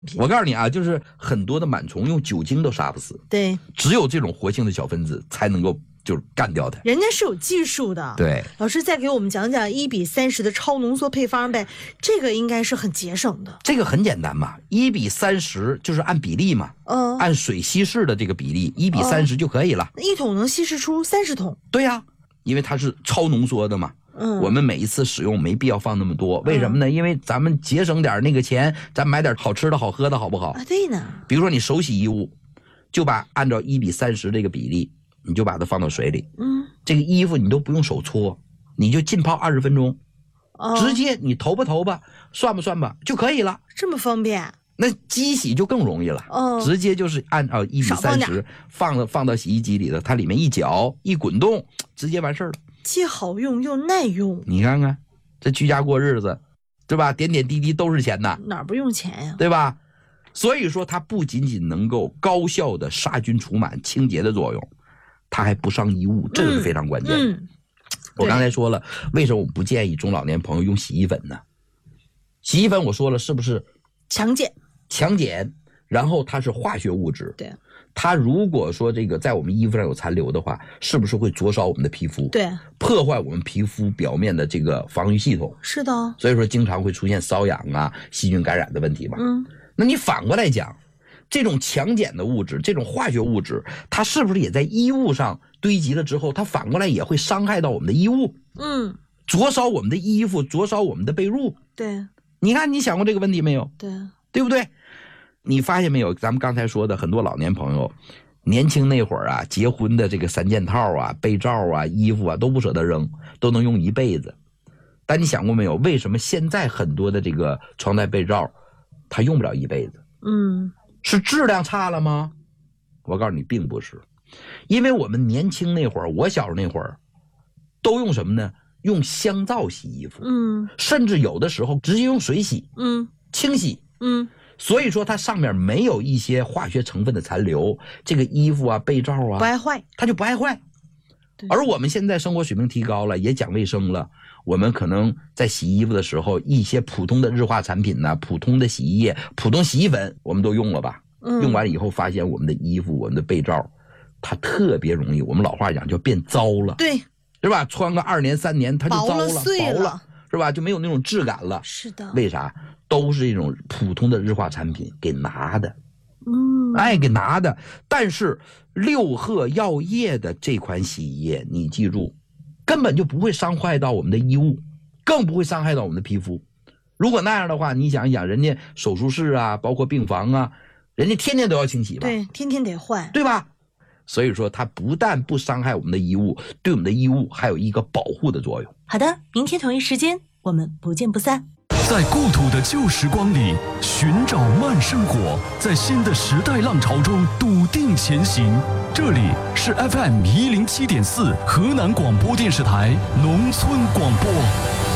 我告诉你啊，就是很多的螨虫用酒精都杀不死， 对， 只有这种活性的小分子才能够就是干掉它。 人家是有技术的。 对， 老师再给我们讲讲1:30的超浓缩配方呗，这个应该是很节省的。 这个很简单嘛，1:30就是按比例嘛，按水稀释的这个比例1:30就可以了。 1桶能稀释出30桶。 对呀，因为它是超浓缩的嘛。我们每一次使用没必要放那么多，为什么呢？因为咱们节省点那个钱，咱买点好吃的好喝的好不好啊？对呢。 比如说你手洗衣物，就按照1:30这个比例，你就把它放到水里。这个衣服你都不用手搓，你就浸泡20分钟，直接你投吧算吧就可以了。 这么方便？ 那机洗就更容易了。直接就是按照1:30放到洗衣机里的，它里面一搅一滚动，直接完事儿了。 既好用又耐用。 你看看这居家过日子，对吧？点点滴滴都是钱呐， 哪不用钱呀？ 对吧？所以说它不仅仅能够高效的杀菌除螨清洁的作用，它还不伤衣物，这个是非常关键的。我刚才说了，为什么我不建议中老年朋友用洗衣粉呢？洗衣粉我说了是不是强碱，然后它是化学物质。 对， 它如果说这个在我们衣服上有残留的话，是不是会灼烧我们的皮肤？ 对， 破坏我们皮肤表面的这个防御系统。 是的。 所以说经常会出现瘙痒啊、细菌感染的问题嘛。那你反过来讲，这种强碱的物质，这种化学物质，它是不是也在衣物上堆积了之后，它反过来也会伤害到我们的衣物？灼烧我们的衣服，灼烧我们的被褥。 对， 你看你想过这个问题没有？ 对， 对不对？你发现没有，咱们刚才说的很多老年朋友年轻那会儿啊，结婚的这个3件套啊、被罩啊、衣服啊都不舍得扔，都能用一辈子。但你想过没有，为什么现在很多的这个床单被罩它用不了一辈子？是质量差了吗？我告诉你并不是。因为我们年轻那会儿，我小时候那会儿都用什么呢？用香皂洗衣服，甚至有的时候直接用水洗，清洗，所以说它上面没有一些化学成分的残留，这个衣服啊、被罩啊不爱坏， 它就不爱坏。而我们现在生活水平提高了，也讲卫生了，我们可能在洗衣服的时候，一些普通的日化产品呢、普通的洗衣液、普通洗衣粉，我们都用了吧？用完以后发现我们的衣服、我们的被罩，它特别容易，我们老话讲叫变糟了， 对， 是吧？穿个2年3年它就糟了、 薄了， 是吧？就没有那种质感了。 是的。 为啥？都是这种普通的日化产品给拿的。给拿的。但是六鹤药业的这款洗衣液，你记住，根本就不会伤害到我们的衣物，更不会伤害到我们的皮肤。如果那样的话，你想一想，人家手术室啊，包括病房啊，人家天天都要清洗吧？ 对，天天得换， 对吧？所以说它不但不伤害我们的衣物，对我们的衣物还有一个保护的作用。 好的，明天同一时间我们不见不散。 在故土的旧时光里寻找慢生活，在新的时代浪潮中笃定前行。这里是 FM107.4 河南广播电视台农村广播。